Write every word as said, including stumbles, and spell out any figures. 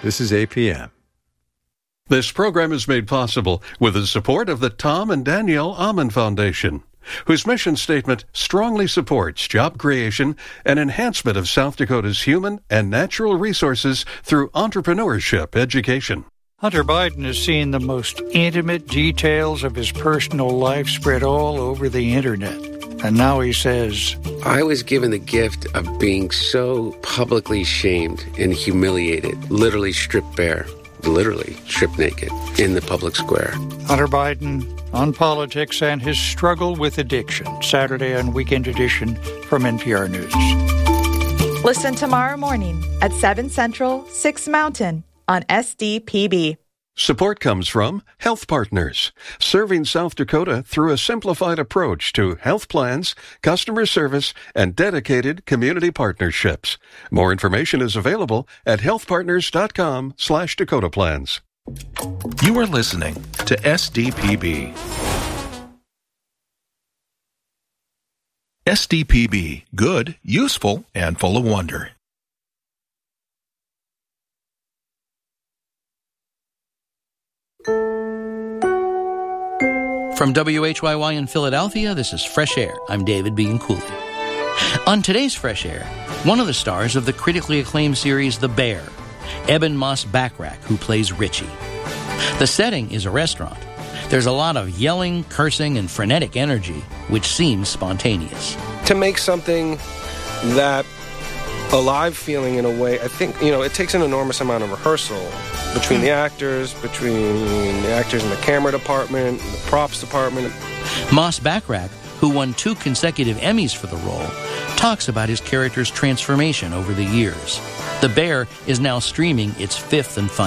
This is A P M. This program is made possible with the support of the Tom and Danielle Almond Foundation, whose mission statement strongly supports job creation and enhancement of South Dakota's human and natural resources through entrepreneurship education. Hunter Biden has seen the most intimate details of his personal life spread all over the internet. And now he says, I was given the gift of being so publicly shamed and humiliated, literally stripped bare, literally stripped naked in the public square. Hunter Biden on politics and his struggle with addiction. Saturday and Weekend Edition from N P R News. Listen tomorrow morning at seven Central, six Mountain on S D P B. Support comes from Health Partners, serving South Dakota through a simplified approach to health plans, customer service, and dedicated community partnerships. More information is available at healthpartners.com slash Dakota Plans. You are listening to S D P B. S D P B, good, useful, and full of wonder. From W H Y Y in Philadelphia, this is Fresh Air. I'm David Bianculli. On today's Fresh Air, one of the stars of the critically acclaimed series The Bear, Eben Moss-Bachrach, who plays Richie. The setting is a restaurant. There's a lot of yelling, cursing, and frenetic energy, which seems spontaneous. To make something that alive feeling in a way, I think, you know, it takes an enormous amount of rehearsal between the actors, between the actors in the camera department, the props department. Moss-Bachrach, who won two consecutive Emmys for the role, talks about his character's transformation over the years. The Bear is now streaming its fifth and final